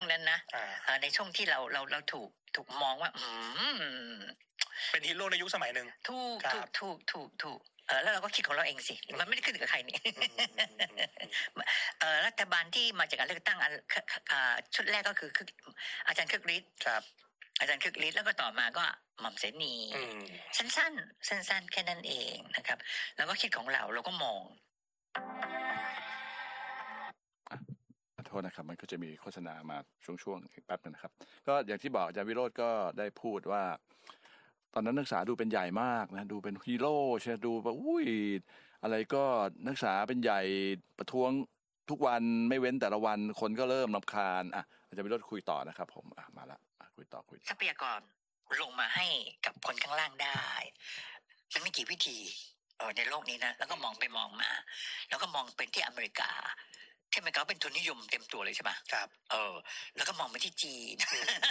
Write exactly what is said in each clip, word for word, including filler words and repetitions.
นั้นนะในช่วงที่เราเราเราถูกถูกมองว่าอืมเป็นฮีโร่ในยุคสมัยหนึ่งถูกถูกถูกถูกถูกเออแล้วเราก็คิดของเราเองสิมันไม่ได้ขึ้นกับใครนี่เออรัฐบาลที่มาจากการเลือกตั้งชุดแรกก็คืออาจารย์คึกฤทธิ์ครับอาจารย์คึกฤทธิ์แล้วก็ต่อมาก็หม่อมเสนีสั้นๆสั้นๆแค่นั้นเองนะครับแล้วก็คิดของเราเราก็มองขอโทษนะครับมันก็จะมีโฆษณามาช่วงๆอีกแป๊บนึงนะครับก็อย่างที่บอกอาจารย์วิโรจน์ก็ได้พูดว่าตอนนั้นนักศึกษาดูเป็นใหญ่มากนะดูเป็นฮีโร่ใช่ดูแบบอุ้ยอะไรก็นักศึกษาเป็นใหญ่ประท้วงทุกวันไม่เว้นแต่ละวันคนก็เริ่มรำคาญอ่ะอาจารย์วิโรจน์คุยต่อนะครับผมอ่ะมาละคุยต่อคุยทรัพยากรลงมาให้กับคนข้างล่างได้มันไม่กี่วิธีเออในโลกนี้นะแล้วก็มองไปมองมาแล้วก็มองเป็นที่อเมริกาที่อเมริกาเป็นทุนนิยมเต็มตัวเลยใช่ไหมครับเออแล้วก็มองไปที่จีน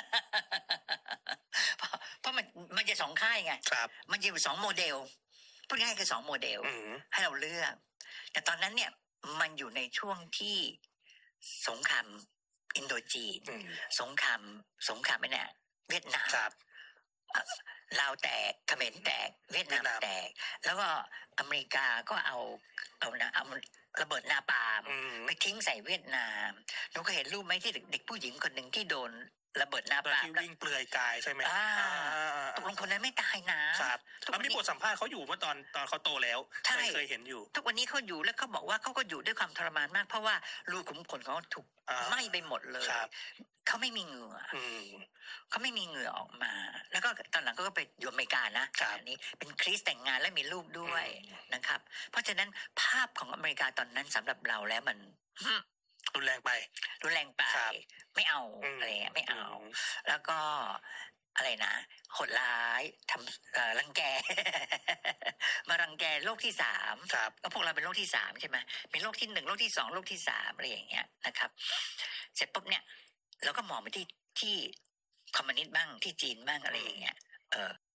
เพราะมันมันจะสองค่ายไงครับมันอยู่สองโมเดลพูดง่ายคือสองโมเดลให้เราเลือกแต่ตอนนั้นเนี่ยมันอยู่ในช่วงที่สงครามอินโดจีนสงครามสงครามเนี่ยเวียดนามลาวแตกเขมรแตกเวียดนามแตกแล้วก็อเมริกาก็เอาเอานะเอาระเบิดนาปาล์มไปทิ้งใส่เวียดนามหนูก็เห็นรูปไหมที่เด็กผู้หญิงคนหนึ่งที่โดนระเบิดนาปาล์มที่วิ่งเปลือยกายใช่ไหมตกลงคนนั้นไม่ตายนะครับแล้วมีบทสัมภาษณ์เขาอยู่เมื่อตอนตอนเขาโตแล้วเคยเห็นอยู่ทุกวันนี้เขาอยู่แล้วเขาบอกว่าเขาก็อยู่ด้วยความทรมานมากเพราะว่ารูขุมขนเขาถูกไหม้ไปหมดเลยเขาไม่มีเหงื่อเขาไม่มีเหงื่อออกมาแล้วก็ตอนหลังก็ไปอยู่อเมริกานะอันนี้เป็นคริสแต่งงานและมีลูกด้วยนะครับเพราะฉะนั้นภาพของอเมริกาตอนนั้นสำหรับเราแล้วมันรุนแรงไปรุนแรงไปไม่เอาอะไรไม่เอาแล้วก็อะไรนะโหดร้ายทำรังแกมารังแกโลกที่สามก็พวกเราเป็นโลกที่สามใช่ไหมมีโลกที่หนึ่งโลกที่สองโลกที่สามอะไรอย่างเงี้ยนะครับเสร็จปุ๊บเนี่ยเราก็มองไปที่ที่คอมมิวนิสต์บ้างที่จีนบ้างอะไรอย่างเงี้ยเออ